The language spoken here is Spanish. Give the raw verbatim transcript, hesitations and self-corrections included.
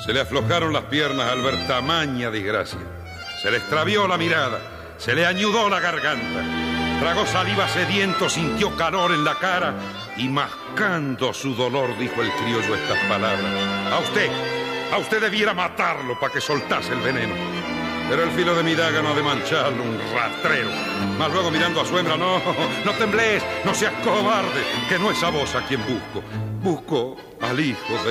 Se le aflojaron las piernas al ver tamaña desgracia. Se le extravió la mirada, se le añudó la garganta. Tragó saliva sediento, sintió calor en la cara y mascando su dolor dijo el criollo estas palabras. A usted, a usted debiera matarlo para que soltase el veneno. Pero el filo de mi daga no ha de mancharlo, un rastrero. Mas luego mirando a su hembra, no, no temblés, no seas cobarde, que no es a vos a quien busco. Busco al hijo de